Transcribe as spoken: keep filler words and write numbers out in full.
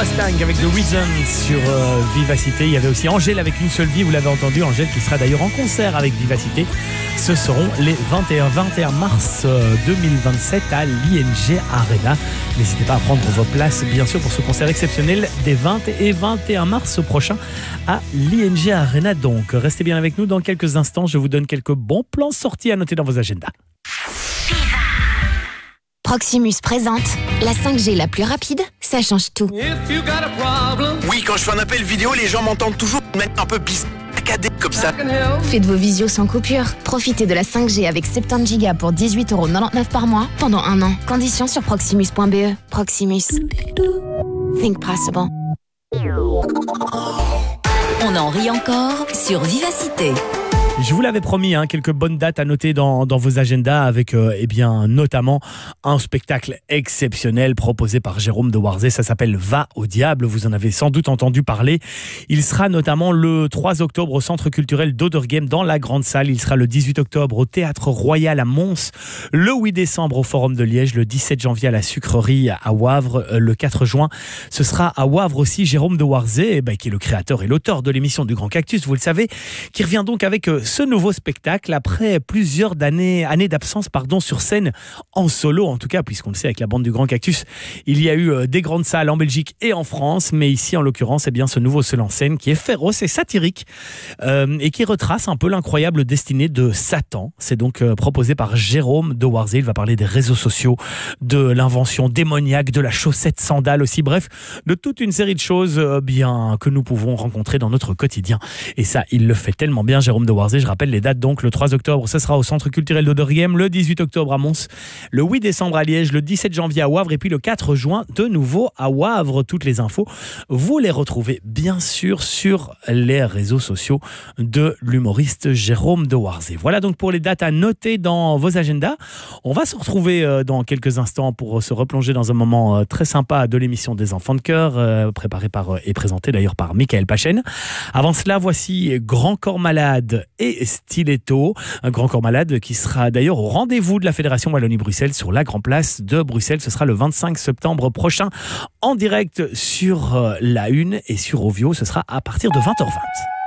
Mustang avec The Reason sur euh, Vivacité. Il y avait aussi Angèle avec Une seule vie, vous l'avez entendu, Angèle qui sera d'ailleurs en concert avec Vivacité. Ce seront les vingt et un, vingt et un mars deux mille vingt-sept à l'I N G Arena. N'hésitez pas à prendre vos places bien sûr pour ce concert exceptionnel des vingt et vingt et un mars prochain à l'I N G Arena. Donc restez bien avec nous, dans quelques instants je vous donne quelques bons plans sortis à noter dans vos agendas. Proximus présente la cinq G la plus rapide, ça change tout. Oui, quand je fais un appel vidéo, les gens m'entendent toujours de manière un peu bizarre, saccadée comme ça. Faites vos visios sans coupure. Profitez de la cinq G avec soixante-dix gigas pour dix-huit euros quatre-vingt-dix-neuf par mois pendant un an. Conditions sur proximus point b e. Proximus. Think possible. On en rit encore sur Vivacité. Je vous l'avais promis, hein, quelques bonnes dates à noter dans, dans vos agendas avec euh, eh bien, notamment un spectacle exceptionnel proposé par Jérôme de Warzée. Ça s'appelle Va au diable, vous en avez sans doute entendu parler. Il sera notamment le trois octobre au Centre culturel d'Oderghem dans la Grande Salle. Il sera le dix-huit octobre au Théâtre Royal à Mons, le huit décembre au Forum de Liège, le dix-sept janvier à la Sucrerie à Wavre, le quatre juin. Ce sera à Wavre aussi Jérôme de Warzée, eh ben, qui est le créateur et l'auteur de l'émission du Grand Cactus, vous le savez, qui revient donc avec euh, ce nouveau spectacle après plusieurs années, années d'absence pardon, sur scène en solo, en tout cas, puisqu'on le sait avec la bande du Grand Cactus, il y a eu des grandes salles en Belgique et en France, mais ici en l'occurrence, eh bien, ce nouveau seul en scène qui est féroce et satirique euh, et qui retrace un peu l'incroyable destinée de Satan. C'est donc euh, proposé par Jérôme de Warzée. Il va parler des réseaux sociaux, de l'invention démoniaque, de la chaussette sandale aussi, bref, de toute une série de choses euh, bien que nous pouvons rencontrer dans notre quotidien. Et ça, il le fait tellement bien, Jérôme de Warzée. Je rappelle les dates, donc le trois octobre, ce sera au Centre culturel d'Oderghem, le dix-huit octobre à Mons, le huit décembre à Liège, le dix-sept janvier à Wavre et puis le quatre juin de nouveau à Wavre. Toutes les infos, vous les retrouvez bien sûr sur les réseaux sociaux de l'humoriste Jérôme de Warzée. Voilà donc pour les dates à noter dans vos agendas. On va se retrouver dans quelques instants pour se replonger dans un moment très sympa de l'émission des Enfants de Cœur, préparée par et présentée d'ailleurs par Michael Pachen. Avant cela, voici Grand Corps Malade et Stiletto, un Grand Corps Malade qui sera d'ailleurs au rendez-vous de la Fédération Wallonie-Bruxelles sur la Grand Place de Bruxelles. Ce sera le vingt-cinq septembre prochain en direct sur la Une et sur Ovio. Ce sera à partir de vingt heures vingt.